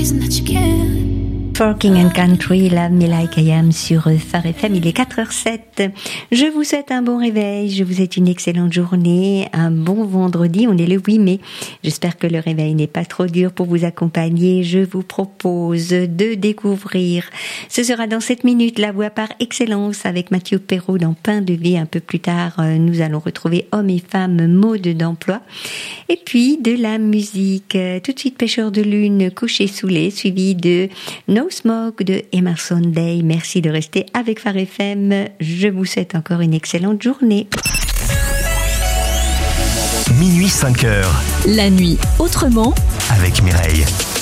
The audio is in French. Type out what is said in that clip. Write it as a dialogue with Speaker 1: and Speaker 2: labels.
Speaker 1: Forking and Country, Love Me Like I Am sur Phare FM, il est 4h07. Je vous souhaite un bon réveil, je vous souhaite une excellente journée, un bon vendredi, on est le 8 mai. J'espère que le réveil n'est pas trop dur pour vous accompagner. Je vous propose de découvrir, ce sera dans 7 minutes, la voix par excellence avec Mathieu Perrault dans Pain de vie. Un peu plus tard, nous allons retrouver Hommes et Femmes, mode d'emploi. Et puis de la musique, tout de suite Pêcheur de lune, couché sous lait, suivi de No Smoke de Emerson Day. Merci de rester avec Phare FM. Je vous souhaite encore une excellente journée.
Speaker 2: Minuit 5h.
Speaker 3: La nuit autrement
Speaker 2: Avec Mireille.